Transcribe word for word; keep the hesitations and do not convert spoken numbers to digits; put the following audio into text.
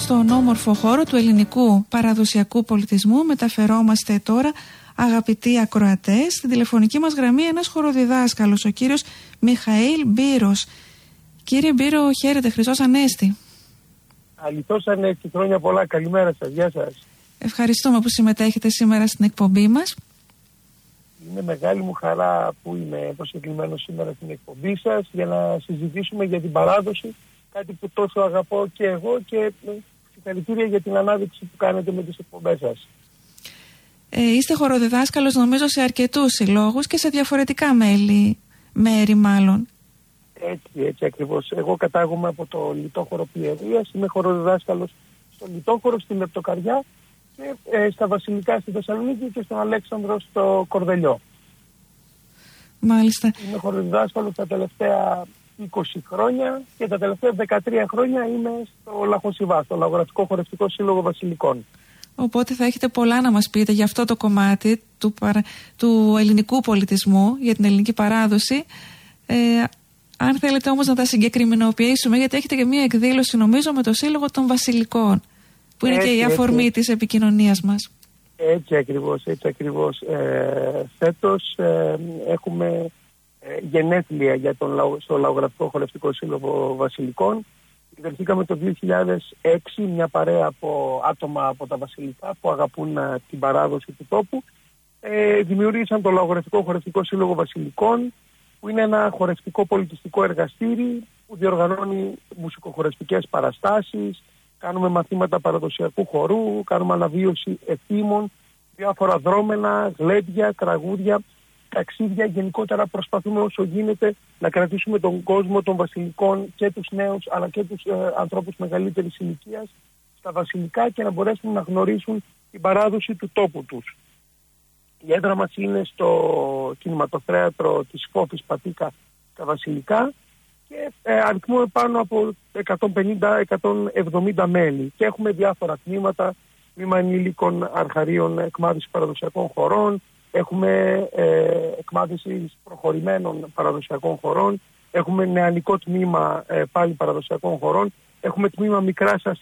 στον όμορφο χώρο του ελληνικού παραδοσιακού πολιτισμού μεταφερόμαστε τώρα, αγαπητοί ακροατές, στην τηλεφωνική μας γραμμή ένας χοροδιδάσκαλος, ο κύριος Μιχαήλ Μπύρος. Κύριε Μπύρο, χαίρετε, Χριστός Ανέστη. Αληθώς Ανέστη, χρόνια πολλά, καλημέρα σας, γεια σας. Ευχαριστούμε που συμμετέχετε σήμερα στην εκπομπή μας. Είναι μεγάλη μου χαρά που είμαι προσκεκλημένος σήμερα στην εκπομπή σας για να συζητήσουμε για την παράδοση, κάτι που τόσο αγαπώ και εγώ, και συγχαρητήρια για την ανάδειξη που κάνετε με τις εκπομπές σας. Ε, είστε χοροδιδάσκαλος νομίζω σε αρκετούς συλλόγους και σε διαφορετικά μέλη, μέρη μάλλον. Έτσι, έτσι ακριβώς. Εγώ κατάγομαι από το Λιτόχωρο Πιερίας, είμαι χοροδιδάσκαλος στο Λιτόχωρο, στη Λεπτοκαριά και ε, στα Βασιλικά στη Θεσσαλονίκη και στον Αλέξανδρο στο Κορδελιό. Μάλιστα. Είμαι χοροδιδάσκαλος τα τελευταία είκοσι χρόνια και τα τελευταία δεκατρία χρόνια είμαι στο Λαχοσιβά, στο Λαγογραφικό Χορευτικό Σύλλογο Βασιλικών. Οπότε θα έχετε πολλά να μας πείτε για αυτό το κομμάτι του, παρα... του ελληνικού πολιτισμού, για την ελληνική παράδοση. Ε, αν θέλετε όμως να τα συγκεκριμενοποιήσουμε, γιατί έχετε και μία εκδήλωση νομίζω με το Σύλλογο των Βασιλικών, που είναι έτσι, και η αφορμή έτσι. της επικοινωνίας μας. Έτσι ακριβώς, έτσι ακριβώς. Ε, φέτος ε, έχουμε ε, γενέθλια για τον, στο Λαογραφικό Χορευτικό Σύλλογο Βασιλικών. Ιδρυθήκαμε το δύο χιλιάδες έξι, μια παρέα από άτομα από τα Βασιλικά που αγαπούν uh, την παράδοση του τόπου. Ε, δημιούργησαν το Λαογραφικό Χορευτικό Σύλλογο Βασιλικών, που είναι ένα χορευτικό πολιτιστικό εργαστήρι που διοργανώνει μουσικοχορευτικές παραστάσεις, κάνουμε μαθήματα παραδοσιακού χορού, κάνουμε αναβίωση εθήμων, διάφορα δρόμενα, γλέντια, τραγούδια, ταξίδια. Γενικότερα προσπαθούμε όσο γίνεται να κρατήσουμε τον κόσμο των βασιλικών και τους νέους αλλά και τους ε, ανθρώπους μεγαλύτερης ηλικίας στα βασιλικά και να μπορέσουν να γνωρίσουν την παράδοση του τόπου τους. Η έδρα μας είναι στο κινηματοθέατρο της Φόφης Πατήκα στα Βασιλικά και ε, αριθμούμε πάνω από εκατόν πενήντα με εκατόν εβδομήντα μέλη και έχουμε διάφορα τμήματα, τμήμα ενήλικων αρχαρίων εκμάθησης παραδοσιακών χωρών, έχουμε ε, εκμάθηση προχωρημένων παραδοσιακών χωρών, έχουμε νεανικό τμήμα ε, πάλι παραδοσιακών χωρών, έχουμε τμήμα μικράς